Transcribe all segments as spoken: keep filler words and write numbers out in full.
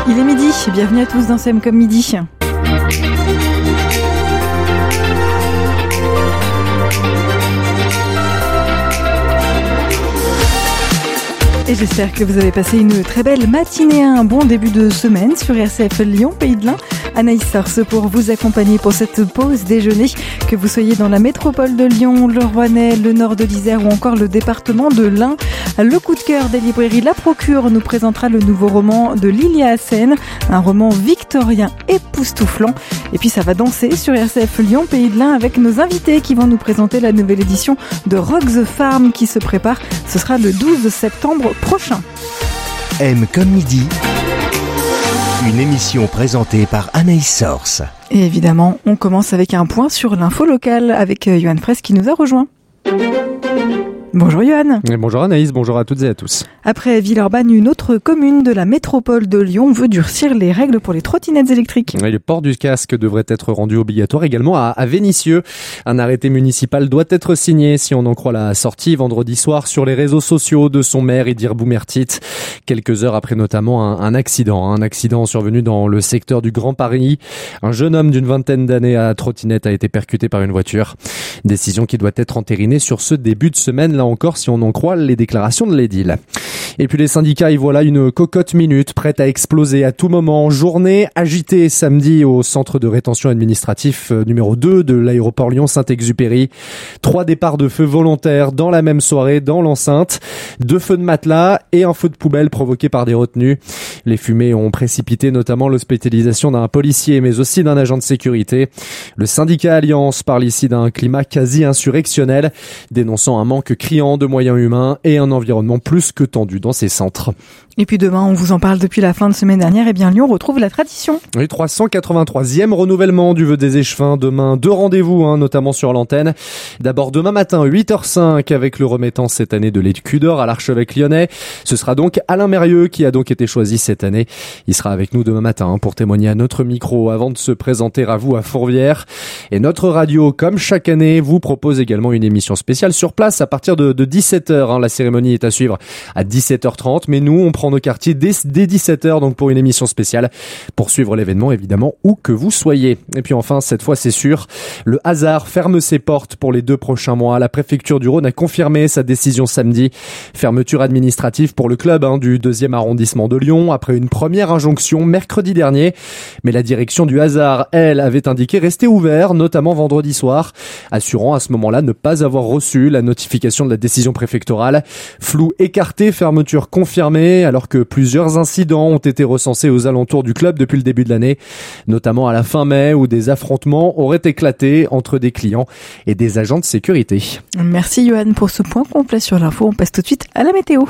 Il est midi, bienvenue à tous dans Sème comme midi. Et j'espère que vous avez passé une très belle matinée, un bon début de semaine sur R C F Lyon, Pays de l'Ain. Anaïs Sars pour vous accompagner pour cette pause déjeuner. Que vous soyez dans la métropole de Lyon, le Rouennais, le nord de l'Isère ou encore le département de l'Ain. Le coup de cœur des librairies La Procure nous présentera le nouveau roman de Lilia Hassen, un roman victorien époustouflant. Et puis ça va danser sur R C F Lyon, Pays de l'Ain avec nos invités qui vont nous présenter la nouvelle édition de Rock the Farm qui se prépare. Ce sera le douze septembre prochain. M comme midi, une émission présentée par Anaïs Sors. Et évidemment, on commence avec un point sur l'info locale avec Johan Fraisse qui nous a rejoint. Bonjour Johan. Et bonjour Anaïs, bonjour à toutes et à tous. Après Villeurbanne, une autre commune de la métropole de Lyon veut durcir les règles pour les trottinettes électriques. Et le port du casque devrait être rendu obligatoire également à, à Vénissieux. Un arrêté municipal doit être signé, si on en croit la sortie vendredi soir sur les réseaux sociaux de son maire Idir Boumertit. Quelques heures après notamment un, un accident, un accident survenu dans le secteur du Grand Paris. Un jeune homme d'une vingtaine d'années à trottinette a été percuté par une voiture. Décision qui doit être entérinée sur ce début de semaine. Là encore, si on en croit les déclarations de l'édile. Et puis les syndicats, y voilà une cocotte minute prête à exploser à tout moment. Journée agitée samedi au centre de rétention administratif numéro deux de l'aéroport Lyon-Saint-Exupéry. Trois départs de feu volontaires dans la même soirée dans l'enceinte. Deux feux de matelas et un feu de poubelle provoqué par des retenus. Les fumées ont précipité notamment l'hospitalisation d'un policier mais aussi d'un agent de sécurité. Le syndicat Alliance parle ici d'un climat quasi insurrectionnel, dénonçant un manque criant de moyens humains et un environnement plus que tendu dans ces centres. Et puis demain, on vous en parle depuis la fin de semaine dernière, et bien Lyon retrouve la tradition. Le trois cent quatre-vingt-troisième renouvellement du vœu des échevins. Demain, deux rendez-vous, hein, notamment sur l'antenne. D'abord demain matin, huit heures cinq, avec le remettant cette année de l'écu d'or à l'archevêque lyonnais. Ce sera donc Alain Mérieux qui a donc été choisi cette année. Il sera avec nous demain matin hein, pour témoigner à notre micro avant de se présenter à vous à Fourvière. Et notre radio, comme chaque année, vous propose également une émission spéciale sur place à partir de, de dix-sept heures. Hein. La cérémonie est à suivre à dix-sept heures trente, mais nous, on prend nos quartiers dès, dès dix-sept heures, donc pour une émission spéciale, pour suivre l'événement, évidemment, où que vous soyez. Et puis enfin, cette fois, c'est sûr, le hasard ferme ses portes pour les deux prochains mois. La préfecture du Rhône a confirmé sa décision samedi. Fermeture administrative pour le club hein, du deuxième arrondissement de Lyon, après une première injonction mercredi dernier. Mais la direction du hasard, elle, avait indiqué rester ouvert, notamment vendredi soir, assurant à ce moment-là ne pas avoir reçu la notification de la décision préfectorale. Flou écarté, fermeture confirmée, alors que plusieurs incidents ont été recensés aux alentours du club depuis le début de l'année, notamment à la fin mai où des affrontements auraient éclaté entre des clients et des agents de sécurité. Merci Johan pour ce point complet sur l'info. On passe tout de suite à la météo.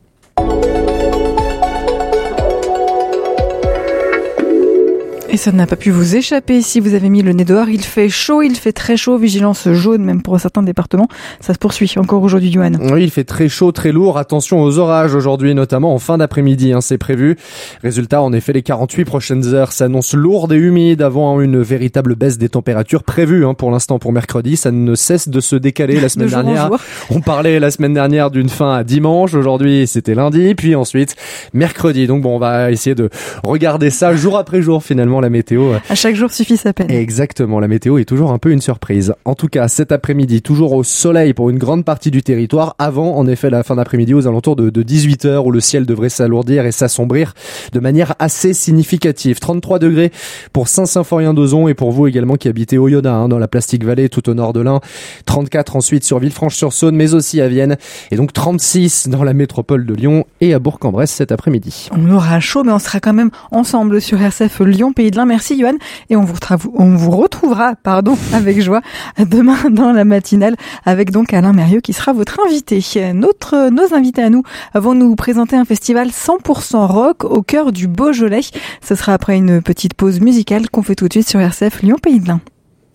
Et ça n'a pas pu vous échapper si vous avez mis le nez dehors. Il fait chaud, il fait très chaud, vigilance jaune même pour certains départements. Ça se poursuit encore aujourd'hui, Johan. Oui, il fait très chaud, très lourd. Attention aux orages aujourd'hui, notamment en fin d'après-midi, hein, c'est prévu. Résultat, en effet, les quarante-huit prochaines heures s'annoncent lourdes et humides avant une véritable baisse des températures prévues hein, pour l'instant pour mercredi. Ça ne cesse de se décaler la semaine de dernière. Jour. On parlait la semaine dernière d'une fin à dimanche. Aujourd'hui, c'était lundi, puis ensuite mercredi. Donc bon, on va essayer de regarder ça jour après jour finalement. La météo. À chaque jour suffit sa peine. Exactement, la météo est toujours un peu une surprise. En tout cas, cet après-midi, toujours au soleil pour une grande partie du territoire, avant en effet la fin d'après-midi aux alentours de, de dix-huit heures où le ciel devrait s'alourdir et s'assombrir de manière assez significative. trente-trois degrés pour Saint-Symphorien-d'Ozon et pour vous également qui habitez Oyonnax, hein, dans la Plastique Vallée tout au nord de l'Ain. trente-quatre ensuite sur Villefranche-sur-Saône, mais aussi à Vienne. Et donc trente-six dans la métropole de Lyon et à Bourg-en-Bresse cet après-midi. On aura chaud, mais on sera quand même ensemble sur R C F Lyon, Pays de l'Ain. Merci Johan. Et on vous, on vous retrouvera pardon, avec joie demain dans la matinale avec donc Alain Mérieux qui sera votre invité. Notre, nos invités à nous vont nous présenter un festival cent pour cent rock au cœur du Beaujolais. Ce sera après une petite pause musicale qu'on fait tout de suite sur R C F Lyon, Pays de l'Ain.